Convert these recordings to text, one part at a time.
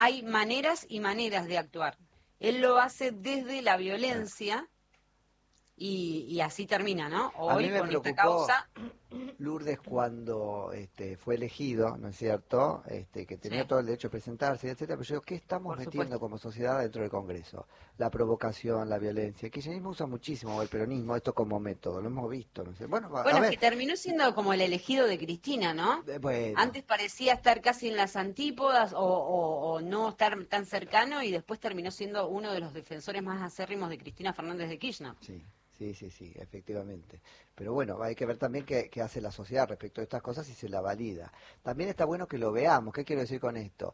hay maneras y maneras de actuar. Él lo hace desde la violencia y así termina, ¿no? Hoy con esta causa. Lourdes, cuando fue elegido, ¿no es cierto?, que tenía todo el derecho a presentarse, etcétera, pero yo, ¿qué estamos metiendo como sociedad dentro del Congreso? La provocación, la violencia. El kirchnerismo usa muchísimo el peronismo, esto como método, lo hemos visto, ¿no? Bueno, es que terminó siendo como el elegido de Cristina, ¿no? Antes parecía estar casi en las antípodas o no estar tan cercano, y después terminó siendo uno de los defensores más acérrimos de Cristina Fernández de Kirchner. Sí, efectivamente. Pero bueno, hay que ver también qué hace la sociedad respecto a estas cosas y se la valida. También está bueno que lo veamos. ¿Qué quiero decir con esto?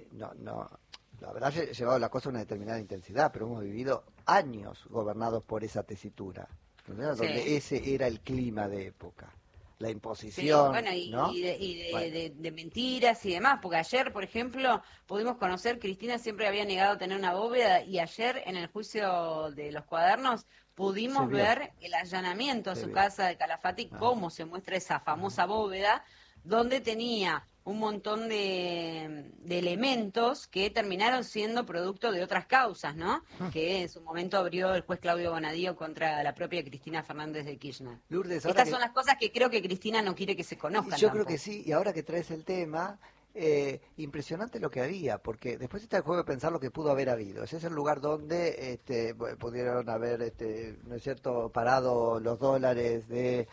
La verdad, he llevado la cosa a una determinada intensidad, pero hemos vivido años gobernados por esa tesitura, donde ese era el clima de época. La imposición, ¿no? de mentiras y demás, porque ayer, por ejemplo, pudimos conocer, Cristina siempre había negado tener una bóveda, y ayer en el juicio de los cuadernos pudimos ver el allanamiento a su casa de Calafate, cómo se muestra esa famosa bóveda, donde tenía un montón de elementos que terminaron siendo producto de otras causas, ¿no? Que en su momento abrió el juez Claudio Bonadío contra la propia Cristina Fernández de Kirchner. Lourdes, estas son las cosas que creo que Cristina no quiere que se conozcan. Yo creo que sí, y ahora que traes el tema, impresionante lo que había, porque después está el juego de pensar lo que pudo haber habido. Ese es el lugar donde pudieron haber, ¿no es cierto?, parado los dólares de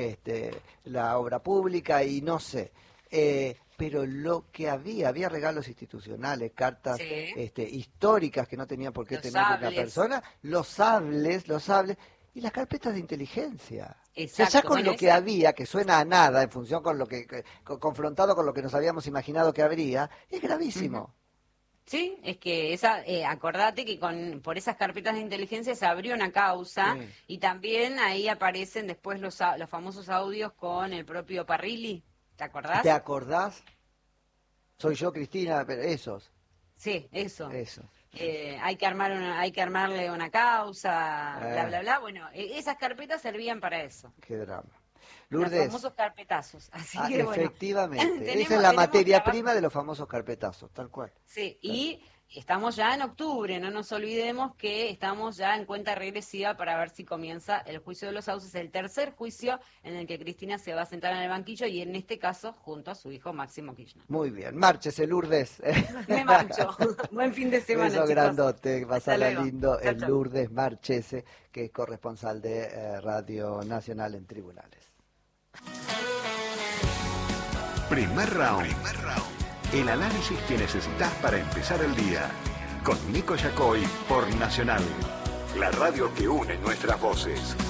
la obra pública y no sé. Pero lo que había regalos institucionales, cartas históricas que no tenían por qué tener una persona, los sables y las carpetas de inteligencia. Exacto. O sea, ya con lo que había, que suena a nada en función con lo que confrontado con lo que nos habíamos imaginado que habría, es gravísimo. Sí, es que acordate que por esas carpetas de inteligencia se abrió una causa, y también ahí aparecen después los famosos audios con el propio Parrilli. ¿Te acordás? ¿Te acordás? Soy yo, Cristina, pero esos. Sí, eso. Hay que armarle una causa, bla, bla, bla. Bueno, esas carpetas servían para eso. Qué drama. Lourdes. Los famosos carpetazos. Así que, efectivamente. Esa es la materia prima de los famosos carpetazos, tal cual. Sí, y estamos ya en octubre, no nos olvidemos que estamos ya en cuenta regresiva para ver si comienza el juicio de los sauces, el tercer juicio en el que Cristina se va a sentar en el banquillo, y en este caso junto a su hijo Máximo Kirchner. Muy bien, márchese, Lourdes. Me marcho. Buen fin de semana, beso chicos. Grandote, pasala lindo. El Lourdes Marchese, que es corresponsal de Radio Nacional en Tribunales. Primer round. El análisis que necesitas para empezar el día. Con Nico Yacoy por Nacional. La radio que une nuestras voces.